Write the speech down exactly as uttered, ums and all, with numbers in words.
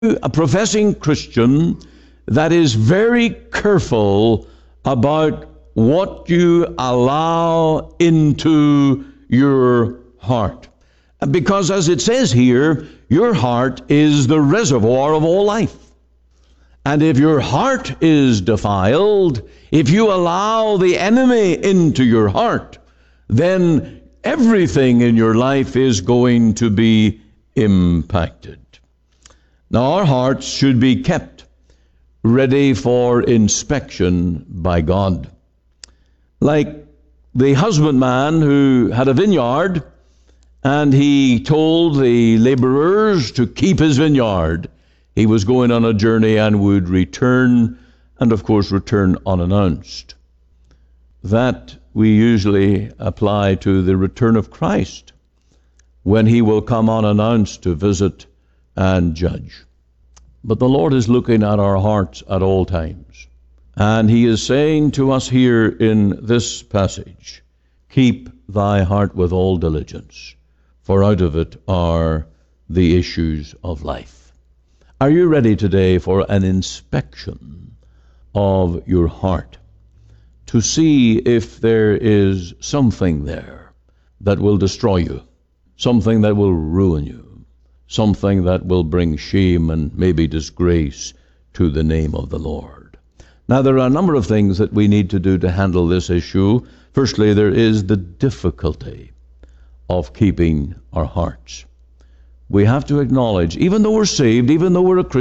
a professing Christian that is very careful about what you allow into your heart. Because as it says here, your heart is the reservoir of all life. And if your heart is defiled, if you allow the enemy into your heart, then everything in your life is going to be impacted. Now, our hearts should be kept ready for inspection by God. Like the husbandman who had a vineyard, and he told the laborers to keep his vineyard. He was going on a journey and would return, and of course return unannounced. That we usually apply to the return of Christ, when he will come unannounced to visit and judge. But the Lord is looking at our hearts at all times. And he is saying to us here in this passage, keep thy heart with all diligence, for out of it are the issues of life. Are you ready today for an inspection of your heart, to see if there is something there that will destroy you, something that will ruin you, something that will bring shame and maybe disgrace to the name of the Lord? Now, there are a number of things that we need to do to handle this issue. Firstly, there is the difficulty of keeping our hearts. We have to acknowledge, even though we're saved, even though we're a Christian,